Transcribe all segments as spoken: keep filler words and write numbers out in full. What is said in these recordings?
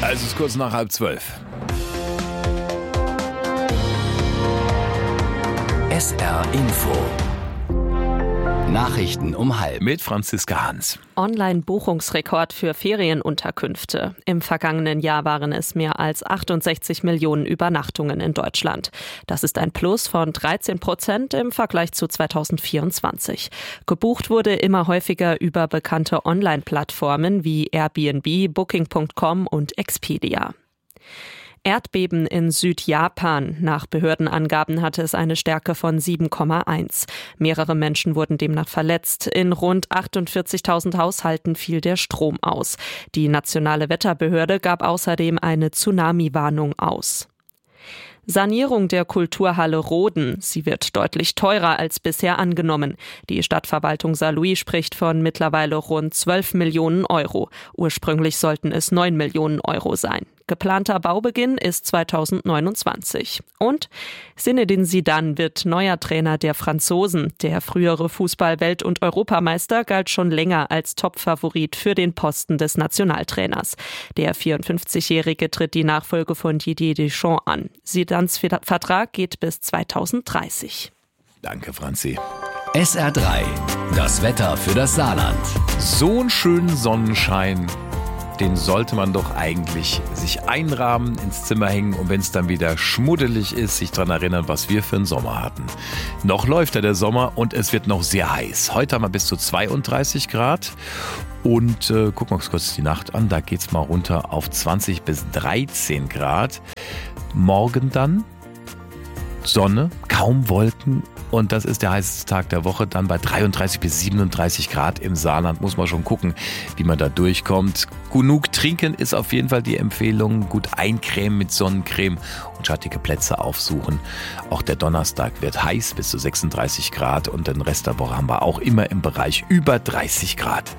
Also es ist kurz nach halb zwölf. S R Info. Nachrichten um halb. Mit Franziska Hans. Online-Buchungsrekord für Ferienunterkünfte. Im vergangenen Jahr waren es mehr als achtundsechzig Millionen Übernachtungen in Deutschland. Das ist ein Plus von dreizehn Prozent im Vergleich zu zweitausendvierundzwanzig. Gebucht wurde immer häufiger über bekannte Online-Plattformen wie Airbnb, Booking Punkt com und Expedia. Erdbeben in Südjapan. Nach Behördenangaben hatte es eine Stärke von sieben Komma eins. Mehrere Menschen wurden demnach verletzt. In rund achtundvierzigtausend Haushalten fiel der Strom aus. Die nationale Wetterbehörde gab außerdem eine Tsunami-Warnung aus. Sanierung der Kulturhalle Rhoden. Sie wird deutlich teurer als bisher angenommen. Die Stadtverwaltung Saarlouis spricht von mittlerweile rund zwölf Millionen Euro. Ursprünglich sollten es neun Millionen Euro sein. Geplanter Baubeginn ist zweitausendneunundzwanzig. Und Zinedine Zidane wird neuer Trainer der Franzosen. Der frühere Fußball-Welt- und Europameister galt schon länger als Topfavorit für den Posten des Nationaltrainers. Der vierundfünfzigjährige tritt die Nachfolge von Didier Deschamps an. Zidanes Vertrag geht bis zweitausenddreißig. Danke, Franzi. S R drei. Das Wetter für das Saarland. So einen schönen Sonnenschein, den sollte man doch eigentlich sich einrahmen, ins Zimmer hängen und wenn es dann wieder schmuddelig ist, sich daran erinnern, was wir für einen Sommer hatten. Noch läuft ja der Sommer und es wird noch sehr heiß. Heute haben wir bis zu zweiunddreißig Grad und äh, gucken wir uns kurz die Nacht an. Da geht es mal runter auf zwanzig bis dreizehn Grad. Morgen dann Sonne, kaum Wolken. Und das ist der heißeste Tag der Woche, dann bei dreiunddreißig bis siebenunddreißig Grad im Saarland. Muss man schon gucken, wie man da durchkommt. Genug trinken ist auf jeden Fall die Empfehlung. Gut eincremen mit Sonnencreme und schattige Plätze aufsuchen. Auch der Donnerstag wird heiß, bis zu sechsunddreißig Grad. Und den Rest der Woche haben wir auch immer im Bereich über dreißig Grad.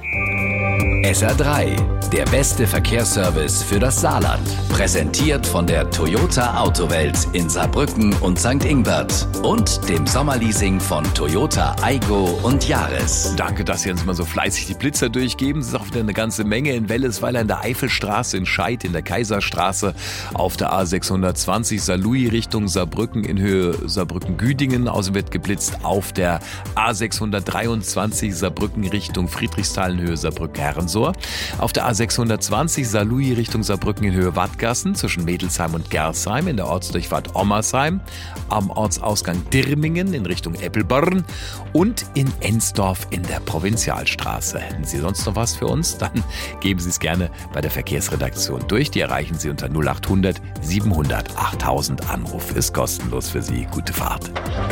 S R drei, der beste Verkehrsservice für das Saarland. Präsentiert von der Toyota Autowelt in Saarbrücken und Sankt Ingbert und dem Sommerleasing von Toyota Aygo und Yaris. Danke, dass Sie uns mal so fleißig die Blitzer durchgeben. Es ist auch wieder eine ganze Menge in Wellesweiler, in der Eifelstraße, in Scheid, in der Kaiserstraße, auf der A sechshundertzwanzig Saarlouis Richtung Saarbrücken in Höhe Saarbrücken-Güdingen. Außerdem wird geblitzt auf der A sechshundertdreiundzwanzig Saarbrücken Richtung Friedrichsthal in Höhe Saarbrücken-Herrensohr. Auf der A sechshundertzwanzig Saarlouis Richtung Saarbrücken in Höhe Wattgassen zwischen Mädelsheim und Gersheim in der Ortsdurchfahrt Ommersheim. Am Ortsausgang Dirmingen in Richtung Eppelborn und in Ensdorf in der Provinzialstraße. Hätten Sie sonst noch was für uns? Dann geben Sie es gerne bei der Verkehrsredaktion durch. Die erreichen Sie unter null achthundert siebenhundert achttausend. Anruf ist kostenlos für Sie. Gute Fahrt.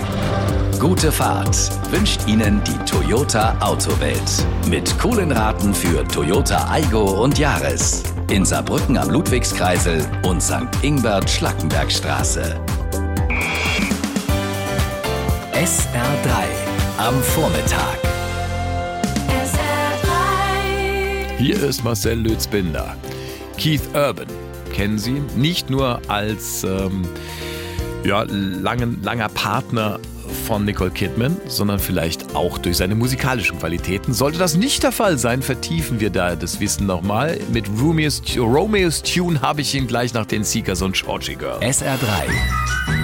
Gute Fahrt wünscht Ihnen die Toyota Autowelt. Mit coolen Raten für Toyota Aygo und Yaris. In Saarbrücken am Ludwigskreisel und Sankt Ingbert-Schlackenbergstraße. S R drei am Vormittag. S R drei. Hier ist Marcel Lütz-Binder. Keith Urban kennen Sie nicht nur als ähm, ja, langen, langer Partner von Nicole Kidman, sondern vielleicht auch durch seine musikalischen Qualitäten. Sollte das nicht der Fall sein, vertiefen wir da das Wissen nochmal. Mit Romeo's, Romeo's Tune habe ich ihn gleich nach den Seekers und Georgie Girl. S R drei.